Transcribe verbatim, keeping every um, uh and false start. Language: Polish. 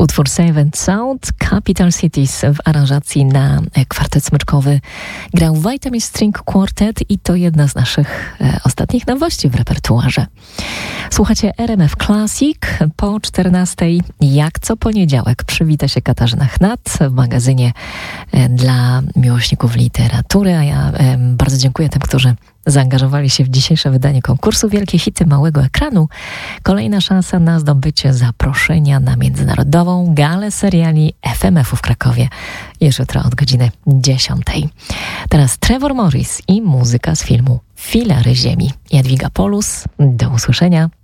Utwór Seventh Sound, Capital Cities w aranżacji na kwartet smyczkowy grał Vitamin String Quartet i to jedna z naszych e, ostatnich nowości w repertuarze. Słuchacie R M F Classic po czternastej. Jak co poniedziałek przywita się Katarzyna Chnat w magazynie e, dla miłośników literatury, a ja e, bardzo dziękuję tym, którzy zaangażowali się w dzisiejsze wydanie konkursu Wielkie Hity Małego Ekranu. Kolejna szansa na zdobycie zaproszenia na międzynarodową galę seriali F M F-u w Krakowie. Już jutro od godziny dziesiątej. Teraz Trevor Morris i muzyka z filmu Filary Ziemi. Jadwiga Polus. Do usłyszenia.